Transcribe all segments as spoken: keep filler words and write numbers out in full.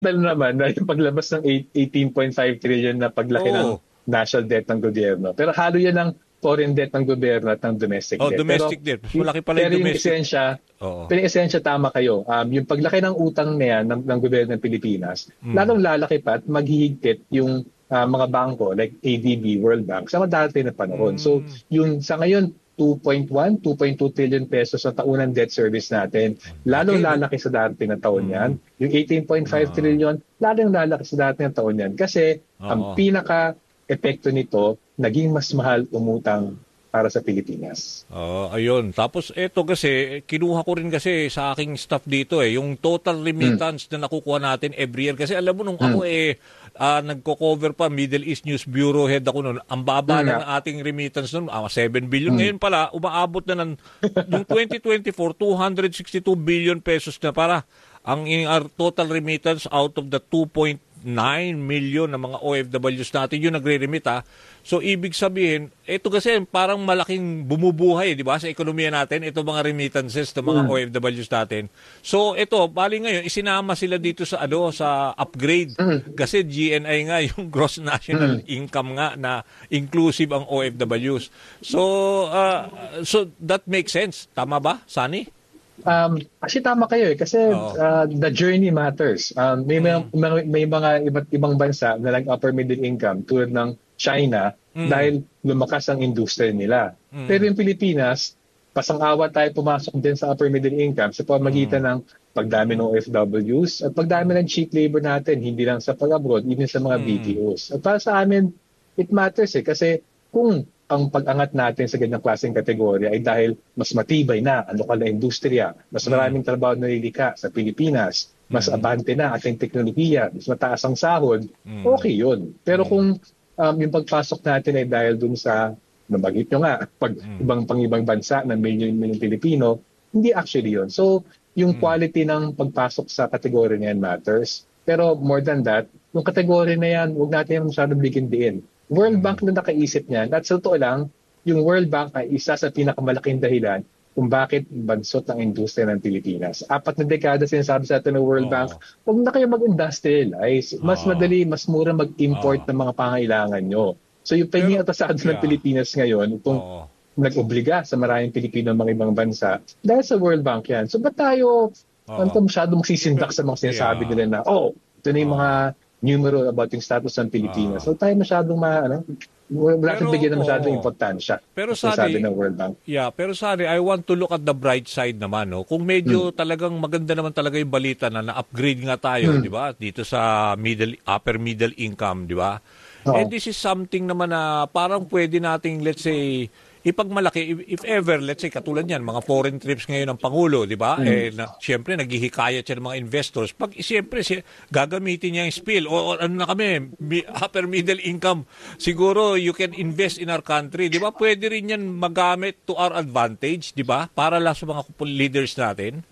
Dahil naman na yung paglabas ng eighteen point five trillion na paglaki ng Oo. national debt ng gobyerno. Pero halo yan ng foreign debt ng gobyerno at ng domestic Oh, debt. Pero, domestic debt. Mas y- malaki pala yung pero yung domestic. esensya, Oo. pero yung esensya tama kayo. Um, yung paglaki ng utang na yan ng, ng gobyerno ng Pilipinas, Mm. lalong lalaki pa at maghihigpit yung ah, mga bangko like A D B, World Bank sa madati na panahon. So, Mm. yung sa ngayon, two point one, two point two trillion pesos sa taunang debt service natin. Lalong Laki, no? lalaki sa darating na taon yan. Mm. Yung eighteen point five Ah. trillion, lalong lalaki sa darating na taon yan. Kasi ang Oo. pinaka-epekto nito, naging mas mahal umutang para sa Pilipinas. Oo, ayun. Tapos eto kasi, kinuha ko rin kasi sa aking staff dito eh, yung total remittance na nakukuha natin every year. Kasi alam mo, nung ako eh, ah, nagko-cover pa, Middle East News Bureau head ako noon, ang baba Mm, na nga. ng ating remittance noon, ah, seven billion. Ngayon pala, umaabot na ng, yung twenty twenty-four, two hundred sixty-two billion pesos na para ang our total remittance out of the two point nine million na mga O F Ws natin yung nagre-remit ha. So ibig sabihin, ito kasi parang malaking bumubuhay, di ba, sa ekonomiya natin, ito mga remittances ng mga O F Ws natin. So ito, bali ngayon isinama sila dito sa ano sa upgrade kasi G N I nga yung gross national income nga na inclusive ang O F Ws. So uh, so that makes sense. Tama ba, Sunny? Um, kasi tama kayo eh. Kasi Oo. uh, the journey matters. Um, may, mga, may, may mga iba't ibang bansa na like upper middle income tulad ng China dahil lumakas ang industriya nila. Pero yung Pilipinas, pasang-awa tayo pumasok din sa upper middle income sa pamagitan ng pagdami ng O F Ws at pagdami ng cheap labor natin, hindi lang sa pag-abroad, even sa mga B P Os. At para sa amin, it matters eh. Kasi kung ang pag-angat natin sa ganyang klaseng kategorya ay dahil mas matibay na ang lokal na industriya, mas maraming trabaho na nililika sa Pilipinas, mas abante na ating teknolohiya, mas mataas ang sahod, okay yun. Pero kung um, yung pagpasok natin ay dahil dun sa, nabagit nyo nga, pag ibang pang-ibang bansa na milyon-milyon Pilipino, hindi actually yun. So, yung quality ng pagpasok sa kategorya na yan matters. Pero more than that, yung kategorya na yan, huwag natin yung masyadong bigyan diin. World Bank na nakaisip niyan. At sa totoo lang, yung World Bank ay isa sa pinakamalaking dahilan kung bakit bansot ang industriya ng Pilipinas. Apat na dekada sinasabi sa atin ng World Oo. Bank, huwag na kayo mag-industrialize. Mas Oo. madali, mas mura mag-import Oo. ng mga pangailangan nyo. So yung pahinging atasado ng yeah. Pilipinas ngayon, kung Oo. nag-obliga sa maraming Pilipino ng mga ibang bansa, dahil sa World Bank yan. So ba't tayo ano to, masyadong magsisindak sa mga sinasabi Yeah. nila na, oh, ito na yung mga numero about yung status ng Pilipinas. So tayo masyadong ma, ano, wala natin Pero, bigyan ng masyadong oo. importansya. Pero sa sinasabi Sari- ng World Bank. Yeah, pero sorry, I want to look at the bright side naman, no. Kung medyo talagang maganda naman talaga yung balita na na-upgrade nga tayo, 'di ba? Dito sa middle upper middle income, 'di ba? Oo. And this is something naman na parang pwede nating, let's say, ipagmalaki if, if ever, let's say katulad niyan, mga foreign trips ngayon ng pangulo, 'di ba? Eh na, syempre naghihikayat siya ng mga investors. Pag syempre si gagamitin niya yung spill o, o ano na kami, mi, upper middle income, siguro you can invest in our country, 'di ba? Pwede rin 'yan magamit to our advantage, 'di ba? Para lang sa mga leaders natin.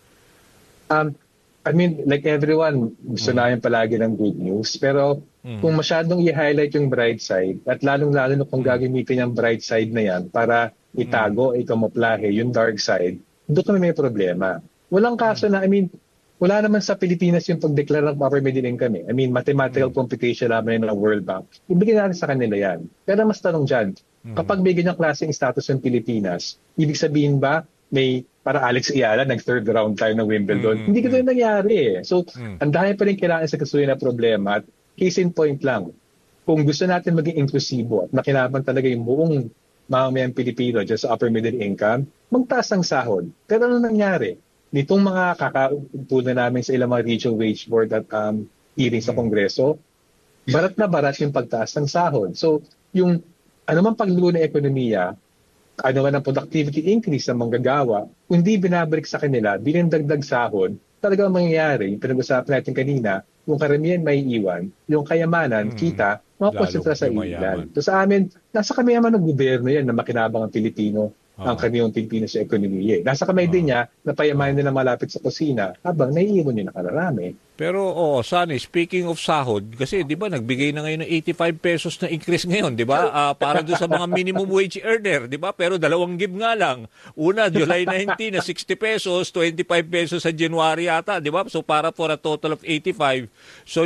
Um, I mean, like everyone, gusto namin palagi ng good news. Pero kung masyadong i-highlight yung bright side, at lalong-lalo na kung gagamitin yung bright side na yan para itago, ikamuflahe yung dark side, doon kami may problema. Walang kaso na, I mean, wala naman sa Pilipinas yung pagdeklara ng upper middle income eh. I mean, mathematical computation naman ng World Bank. Ibigay natin sa kanila yan. Pero mas tanong dyan, kapag may ganyang klaseng status ng Pilipinas, ibig sabihin ba may para Alex Ayala, nag-third round tayo ng Wimbledon. Mm-hmm. Hindi ganun nangyari eh. So, ang dami pa rin kailangan sa kasuhin na problema at case in point lang, kung gusto natin maging inklusibo at makinabang talaga yung buong mamamayang Pilipino dyan sa upper middle income, magtaas ang sahod. Pero ano nangyari? Nitong mga kakaupunan namin sa ilang mga regional wage board at um, hearing sa Kongreso, barat na barat yung pagtaas ng sahod. So, yung anumang paglulo ng ekonomiya, ano man ang productivity increase ng manggagawa, kung di binabalik sa kanila bilang dagdag sahod, talagang mangyayari, yung pinag-usapan natin kanina, yung karamihan may iwan, yung kayamanan, kita, makonsentra sa ilan. So sa amin, nasa kami naman ng gobyerno yan na makinabang ang Pilipino, ang karamihan Pilipino sa ekonomiya. Nasa kamay din niya na payamanin nila malapit sa kusina habang naiiwan niya nakararami. Pero, oh, Sunny, speaking of sahod, kasi di ba nagbigay na ngayon ng eighty-five pesos na increase ngayon, di ba? Uh, para doon sa mga minimum wage earner, di ba? Pero dalawang give nga lang. Una, July nineteenth na sixty pesos, twenty-five pesos sa January yata, di ba? So para for a total of eighty-five. So